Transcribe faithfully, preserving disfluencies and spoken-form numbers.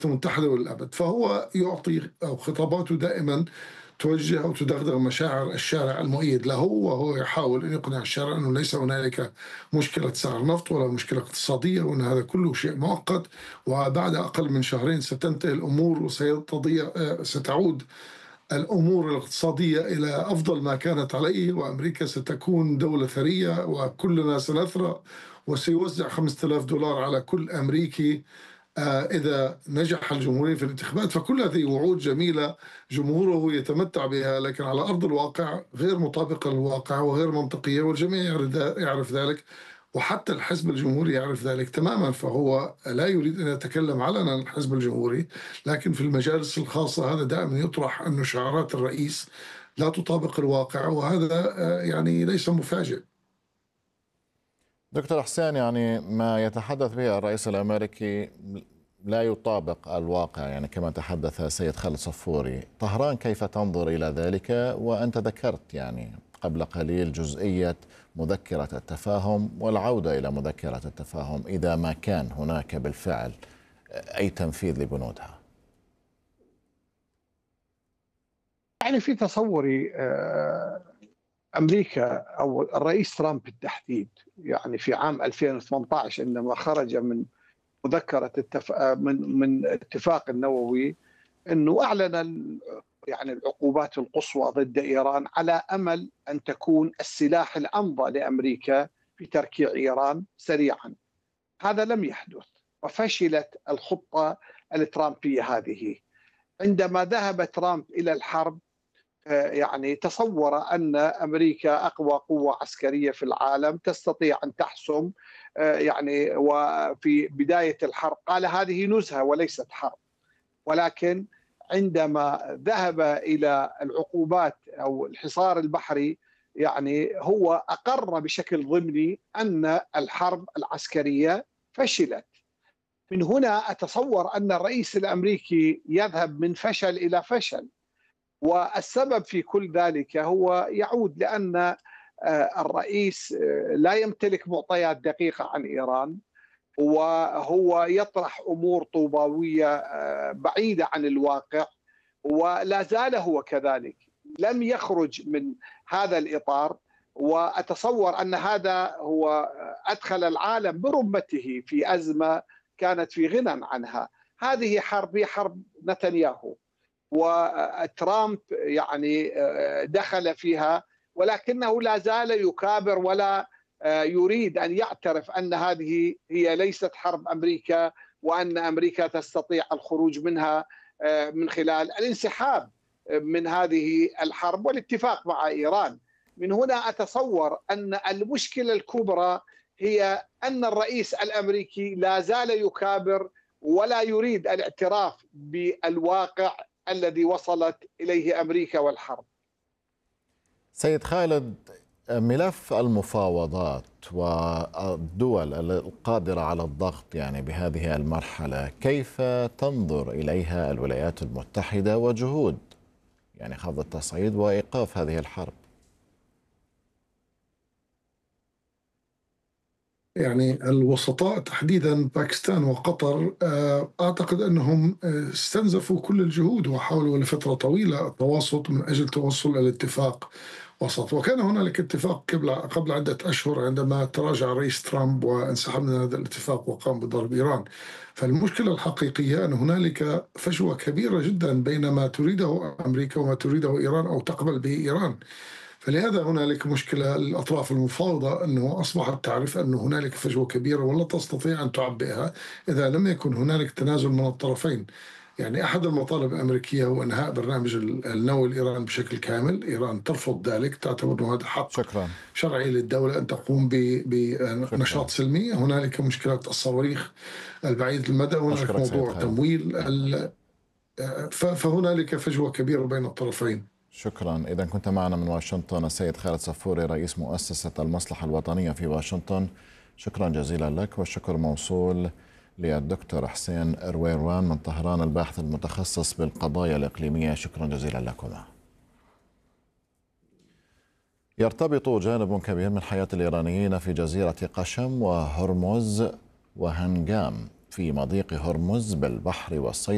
المتحدة والأبد. فهو يعطي أو خطاباته دائما توجه أو تدغدغ مشاعر الشارع المؤيد له، وهو يحاول أن يقنع الشارع أنه ليس هنالك مشكلة سعر نفط ولا مشكلة اقتصادية، وأن هذا كله شيء مؤقت، وبعد أقل من شهرين ستنتهي الأمور وستعود الأمور الاقتصادية إلى أفضل ما كانت عليه، وأمريكا ستكون دولة ثرية وكلنا سنثرى، وسيوزع خمسة آلاف دولار على كل أمريكي آه، إذا نجح الجمهوريين في الانتخابات. فكل هذه وعود جميلة جمهوره يتمتع بها، لكن على أرض الواقع غير مطابقة للواقع وغير منطقية، والجميع يعرف ذلك، وحتى الحزب الجمهوري يعرف ذلك تماما. فهو لا يريد أن يتكلم علنا عن الحزب الجمهوري، لكن في المجالس الخاصة هذا دائما يطرح أن شعارات الرئيس لا تطابق الواقع، وهذا آه، يعني ليس مفاجئ. دكتور حسين، يعني ما يتحدث به الرئيس الأمريكي لا يطابق الواقع، يعني كما تحدث سيد خالد صفوري. طهران كيف تنظر إلى ذلك؟ وأنت ذكرت يعني قبل قليل جزئية مذكرة التفاهم والعودة إلى مذكرة التفاهم إذا ما كان هناك بالفعل أي تنفيذ لبنودها. يعني في تصوري أمريكا أو الرئيس ترامب بالتحديد، يعني في عام ألفين وثمانية عشر عندما خرج من مذكرة التف... من من الاتفاق النووي، أنه أعلن يعني العقوبات القصوى ضد إيران على أمل أن تكون السلاح الأمضى لأمريكا في تركيع إيران سريعا. هذا لم يحدث، وفشلت الخطة الترامبية هذه. عندما ذهب ترامب إلى الحرب يعني تصور أن أمريكا أقوى قوة عسكرية في العالم تستطيع أن تحسم، يعني وفي بداية الحرب قال هذه نزهة وليست حرب. ولكن عندما ذهب إلى العقوبات أو الحصار البحري، يعني هو أقر بشكل ضمني أن الحرب العسكرية فشلت. من هنا أتصور أن الرئيس الأمريكي يذهب من فشل إلى فشل، والسبب في كل ذلك هو يعود لأن الرئيس لا يمتلك معطيات دقيقة عن إيران، وهو يطرح أمور طوباوية بعيدة عن الواقع، ولا زال هو كذلك، لم يخرج من هذا الإطار. وأتصور أن هذا هو أدخل العالم برمته في أزمة كانت في غنى عنها. هذه حرب هي حرب نتنياهو، وترامب يعني دخل فيها، ولكنه لا زال يكابر ولا يريد أن يعترف أن هذه هي ليست حرب أمريكا، وأن أمريكا تستطيع الخروج منها من خلال الانسحاب من هذه الحرب والاتفاق مع إيران. من هنا أتصور أن المشكلة الكبرى هي أن الرئيس الأمريكي لا زال يكابر ولا يريد الاعتراف بالواقع الذي وصلت إليه أمريكا والحرب. سيد خالد، ملف المفاوضات والدول القادرة على الضغط يعني بهذه المرحلة، كيف تنظر إليها الولايات المتحدة وجهود يعني خفض التصعيد وإيقاف هذه الحرب؟ يعني الوسطاء تحديدا باكستان وقطر أعتقد أنهم استنزفوا كل الجهود وحاولوا لفترة طويلة التواسط من أجل توصل إلى اتفاق وسط. وكان هنالك اتفاق قبل قبل عدة أشهر عندما تراجع رئيس ترامب وانسحب من هذا الاتفاق وقام بضرب إيران. فالمشكلة الحقيقية أن هنالك فجوة كبيرة جدا بين ما تريده أمريكا وما تريده إيران أو تقبل به إيران. فلهذا هنالك مشكلة للأطراف المفاوضة، أنه أصبحت تعرف أن هنالك فجوة كبيرة ولا تستطيع أن تعبئها إذا لم يكن هنالك تنازل من الطرفين. يعني أحد المطالب الأمريكية هو إنهاء برنامج النووي الإيراني بشكل كامل. إيران ترفض ذلك، تعتبر أنه هذا حق شكرا. شرعي للدولة أن تقوم بنشاط سلمي. هنالك مشكلة الصواريخ البعيد المدى، هنالك موضوع تمويل، فهنالك فجوة كبيرة بين الطرفين. شكرا. إذا كنت معنا من واشنطن السيد خالد صفوري رئيس مؤسسة المصلحة الوطنية في واشنطن، شكرا جزيلا لك. والشكر موصول للدكتور حسين رويروان من طهران الباحث المتخصص بالقضايا الإقليمية، شكرا جزيلا لكما. يرتبط جانب كبير من حياة الإيرانيين في جزيرة قشم وهرمز وهنغام في مضيق هرمز بالبحر والصيد